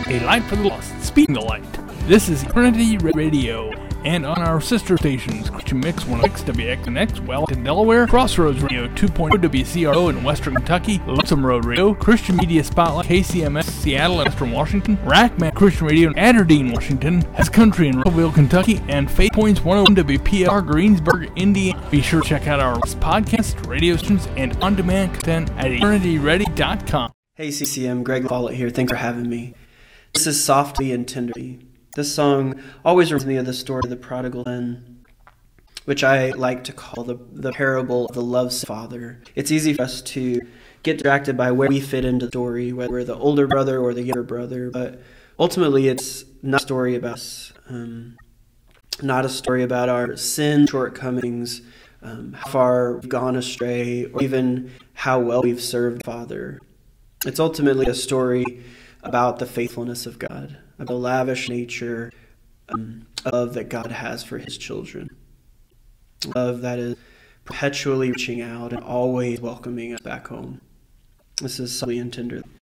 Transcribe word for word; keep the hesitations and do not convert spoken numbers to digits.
a light for the lost, speaking the light. This is Eternity Radio, and on our sister stations, Christian Mix one oh six W X N X, Wellington, Delaware, Crossroads Radio two point oh W C R O in Western Kentucky, Lonesome Road Radio, Christian Media Spotlight, K C M S, Seattle and Western Washington, Rackman Christian Radio in Aberdeen, Washington, Has Country in Rockville, Kentucky, and Faith Points one oh one W P R Greensburg, Indiana. Be sure to check out our podcast, radio stations, and on-demand content at eternity ready dot com. Hey C C M, Greg Follett here. Thanks for having me. This is Softly and Tenderly. This song always reminds me of the story of the prodigal son, which I like to call the, the parable of the lovesick father. It's easy for us to get distracted by where we fit into the story, whether we're the older brother or the younger brother, but ultimately it's not a story about us, um, not a story about our sin, shortcomings, um, how far we've gone astray, or even how well we've served Father. It's ultimately a story about the faithfulness of God, about the lavish nature um, of that God has for his children. Love that is perpetually reaching out and always welcoming us back home. This is Softly and Tenderly.